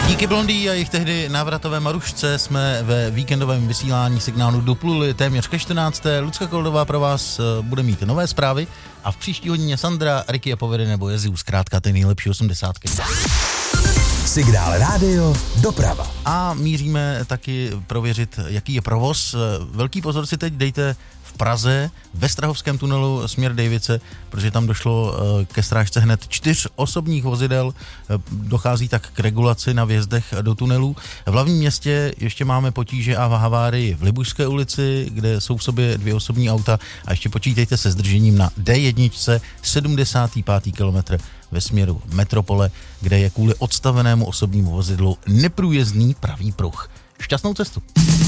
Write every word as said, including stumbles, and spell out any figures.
Díky Blondý a jejich tehdy návratové Marušce jsme ve víkendovém vysílání signálu dopluli téměř ke čtrnácté. Lucka Koldová pro vás bude mít nové zprávy a v příští hodině Sandra, Ricky a Povedy nebo Jeziu, zkrátka ty nejlepší osmdesátky. Signál rádio doprava. A míříme taky prověřit, jaký je provoz. Velký pozor si teď dejte v Praze, ve Strahovském tunelu směr Dejvice, protože tam došlo ke strážce hned čtyř osobních vozidel. Dochází tak k regulaci na vjezdech do tunelů. V hlavním městě ještě máme potíže a havárii v Libušské ulici, kde jsou v sobě dvě osobní auta a ještě počítejte se zdržením na D jedna, sedmdesátý pátý kilometr ve směru Metropole, kde je kvůli odstavenému osobnímu vozidlu neprůjezdný pravý pruh. Šťastnou cestu.